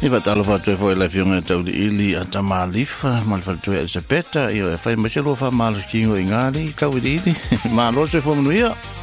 Iwa talo whātua fo e la fionga tau li ili a tamalifa, ma le whātua e sepeta, i o e whai maselo wha malos kingo i ngāri, kau i ili, ma lo se fo manuia.